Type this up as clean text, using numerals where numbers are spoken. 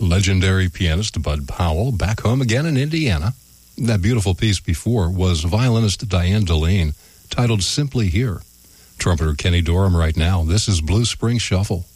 legendary pianist Bud Powell, back home again in Indiana. That beautiful piece before was violinist Diane Deline, titled Simply Here. Trumpeter Kenny Dorham right now. This is Blue Spring Shuffle.